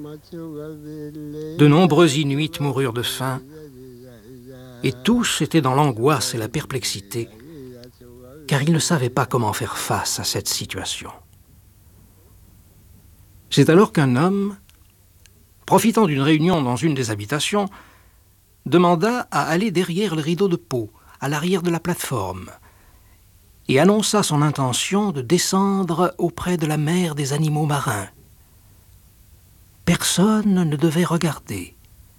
De nombreux Inuits moururent de faim, et tous étaient dans l'angoisse et la perplexité, car ils ne savaient pas comment faire face à cette situation. C'est alors qu'un homme, profitant d'une réunion dans une des habitations, demanda à aller derrière le rideau de peau, à l'arrière de la plateforme, et annonça son intention de descendre auprès de la mère des animaux marins. Personne ne devait regarder.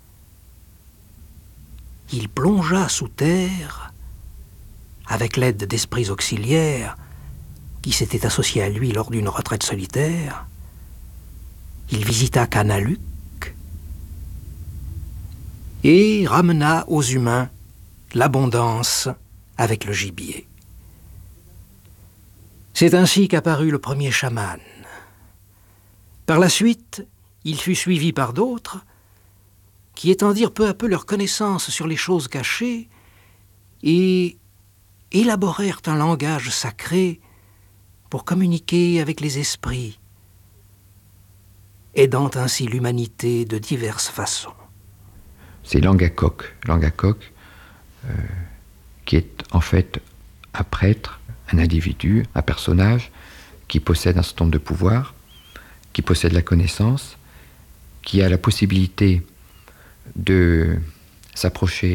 Il plongea sous terre, avec l'aide d'esprits auxiliaires qui s'étaient associés à lui lors d'une retraite solitaire. Il visita Kanaluk et ramena aux humains l'abondance avec le gibier. C'est ainsi qu'apparut le premier chaman. Par la suite, il fut suivi par d'autres qui étendirent peu à peu leur connaissance sur les choses cachées et élaborèrent un langage sacré pour communiquer avec les esprits, aidant ainsi l'humanité de diverses façons. C'est Langakok, qui est en fait un prêtre, un individu, un personnage qui possède un certain nombre de pouvoirs, qui possède la connaissance, qui a la possibilité de s'approcher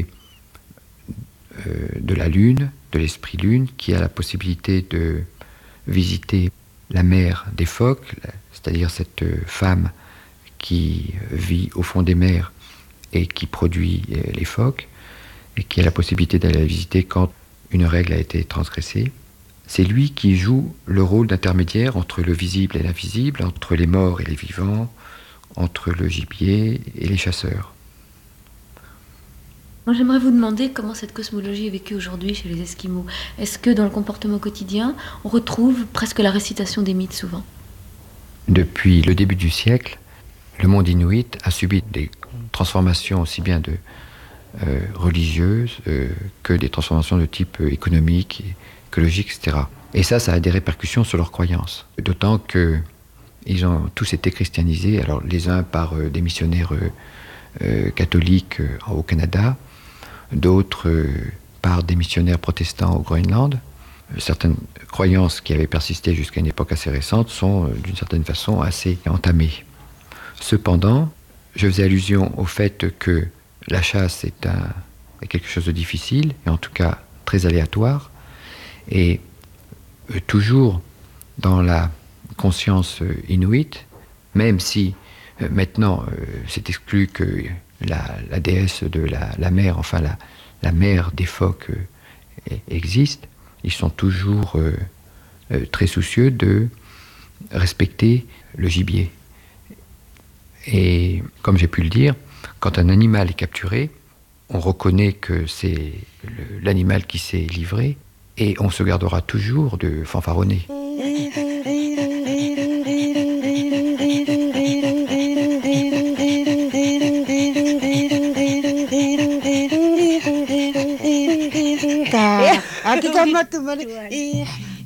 de la lune, de l'esprit lune, qui a la possibilité de visiter la mère des phoques, c'est-à-dire cette femme qui vit au fond des mers et qui produit les phoques, et qui a la possibilité d'aller la visiter quand une règle a été transgressée. C'est lui qui joue le rôle d'intermédiaire entre le visible et l'invisible, entre les morts et les vivants, entre le gibier et les chasseurs. Moi, j'aimerais vous demander comment cette cosmologie est vécue aujourd'hui chez les Esquimaux. Est-ce que dans le comportement quotidien, on retrouve presque la récitation des mythes souvent ? Depuis le début du siècle, le monde inuit a subi des transformations aussi bien religieuses que des transformations de type économique, écologique, etc. Et ça a des répercussions sur leurs croyances. D'autant qu'ils ont tous été christianisés, alors les uns par des missionnaires catholiques au Canada, d'autres par des missionnaires protestants au Groenland. Certaines croyances qui avaient persisté jusqu'à une époque assez récente sont d'une certaine façon assez entamées. Cependant, je faisais allusion au fait que la chasse est quelque chose de difficile, et en tout cas très aléatoire, et toujours dans la conscience inuite, même si maintenant c'est exclu que la déesse de la mer, enfin la mère des phoques existe, ils sont toujours très soucieux de respecter le gibier. Et comme j'ai pu le dire, quand un animal est capturé, on reconnaît que c'est l'animal qui s'est livré, et on se gardera toujours de fanfaronner. Kita matu balik.